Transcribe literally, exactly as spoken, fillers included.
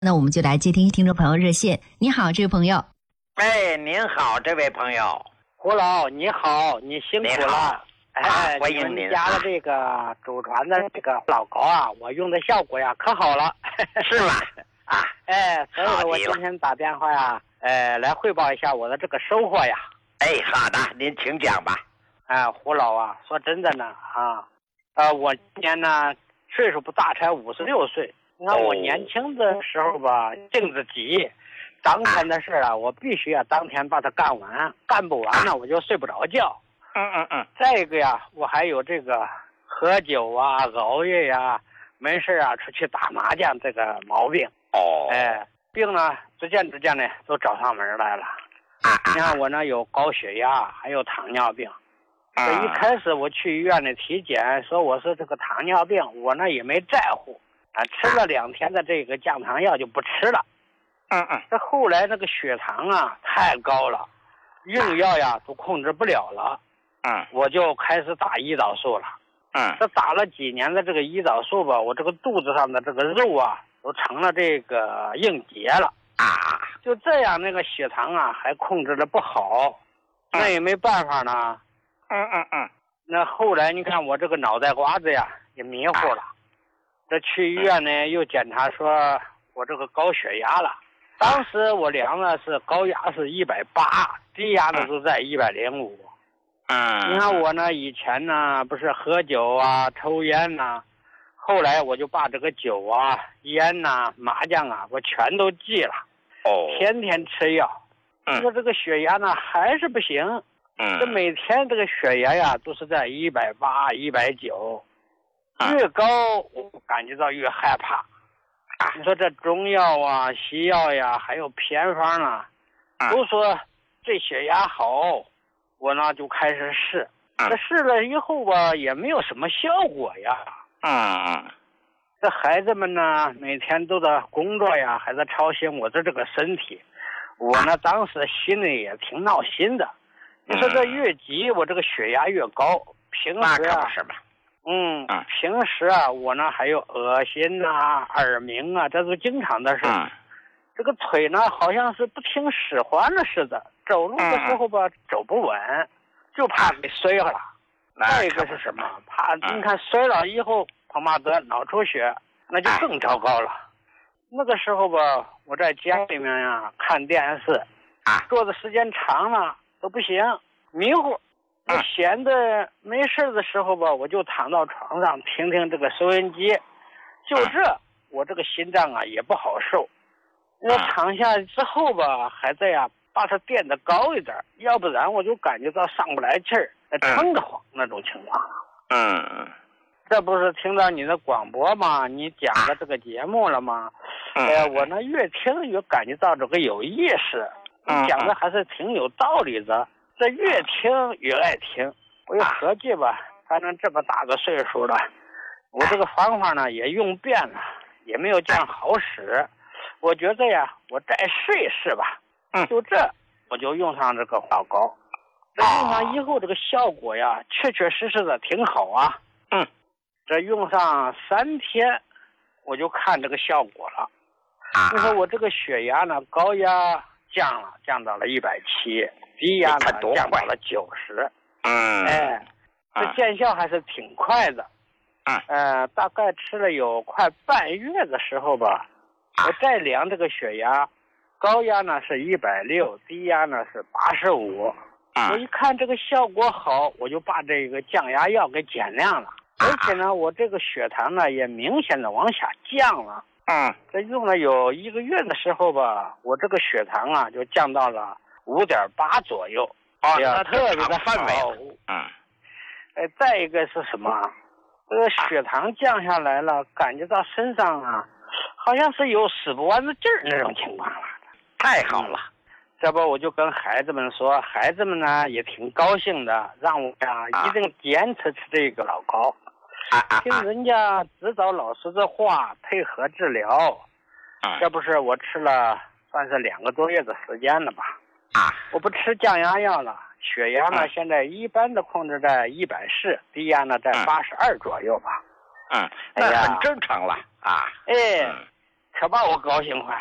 那我们就来接听听众朋友热线。你好，这位朋友。 哎，您好，这位朋友。 胡老，你好，你辛苦了。 哎、 啊， 欢迎您。 家的这个祖传的这个老高啊，我用的效果呀可好了。 是吗？啊， 哎，所以说我今天打电话呀，呃，来汇报一下我的这个收获呀。 哎，好的，您请讲吧。 哎，胡老啊，说真的呢啊，呃，我今年呢岁数不大，才五十六岁。你看我年轻的时候吧，性子急，当天的事啊，我必须啊当天把它干完，干不完呢我就睡不着觉。 嗯嗯嗯。 再一个呀，我还有这个喝酒啊、熬夜呀、没事啊出去打麻将这个毛病。 哦。 哎，病呢逐渐逐渐的都找上门来了。你看我呢有高血压，还有糖尿病。这一开始我去医院里体检，说我是这个糖尿病，我呢也没在乎。啊，吃了两天的这个降糖药就不吃了。 嗯嗯。 这后来那个血糖啊太高了，用药呀都控制不了了。 嗯。 我就开始打胰岛素了。 嗯。 这打了几年的这个胰岛素吧，我这个肚子上的这个肉啊都成了这个硬结了。 啊。 就这样，那个血糖啊还控制的不好，那也没办法呢。 嗯嗯嗯。 那后来你看我这个脑袋瓜子呀也迷糊了。这去医院呢，又检查说我这个高血压了。当时我量的是高压是一百八，低压呢都在一百零五。 嗯。 你看我呢，以前呢不是喝酒啊、抽烟呐，后来我就把这个酒啊、烟呐、麻将啊，我全都戒了。 哦。 天天吃药。 嗯。 说这个血压呢还是不行。 嗯。 这每天这个血压呀都是在一百八、一百九。越高我感觉到越害怕。你说这中药啊、西药呀，还有偏方啊，都说这血压好，我呢就开始试。这试了以后吧，也没有什么效果呀。 嗯嗯。 这孩子们呢，每天都在工作呀，还在操心我的这个身体。我呢，当时心里也挺闹心的。你说这越急，我这个血压越高。平时啊。 是吧？ 嗯，平时啊，我呢还有恶心呐、啊、耳鸣啊，这都经常的事。 嗯。 这个腿呢，好像是不听使唤了似的，走路的时候吧，嗯、走不稳，就怕给摔了。再一个是什么？怕你看摔了以后，恐怕得脑出血，那就更糟糕了。那个时候吧，我在家里面呀看电视， 啊， 坐的时间长了都不行，迷糊。我闲的没事的时候吧，我就躺到床上听听这个收音机，就这我这个心脏啊也不好受。我躺下之后吧，还在呀把它垫得高一点，要不然我就感觉到上不来气儿，撑得慌那种情况。 嗯， 这不是听到你的广播吗？你讲的这个节目了吗？哎呀，我呢越听越感觉到这个有意思，你讲的还是挺有道理的。这越听越爱听，我又合计吧，反正这么大个岁数了，我这个方法呢也用遍了，也没有见好使。我觉得呀，我再试一试吧。 嗯， 就这，我就用上这个老高。这用上以后，这个效果呀，确确实实的挺好啊。 嗯， 这用上三天，我就看这个效果了。 啊， 你说我这个血压呢，高压降了，降到了一百七。低压呢降到了九十， 嗯， 哎，这见效还是挺快的， 嗯， 呃，大概吃了有快半月的时候吧，我再量这个血压，高压呢是一百六，低压呢是八十五，我一看这个效果好，我就把这个降压药给减量了，而且呢，我这个血糖呢也明显的往下降了， 嗯， 这用了有一个月的时候吧，我这个血糖啊就降到了五点八左右， 哦， 那特别的范围。嗯， 哎，再一个是什么？这个血糖降下来了，感觉到身上啊，好像是有使不完的劲儿那种情况了。 太好了， 嗯、这不我就跟孩子们说，孩子们呢也挺高兴的，让我呀、啊、一定坚持吃这个老高， 啊、 听人家指导老师的话，配合治疗。 啊、 这不是我吃了算是两个多月的时间了吧？ 啊， 我不吃降压药了，血压呢、嗯、现在一般的控制在一百四，低压呢在八十二左右吧。 嗯，那很正常了啊。 哎， 可把我高兴坏。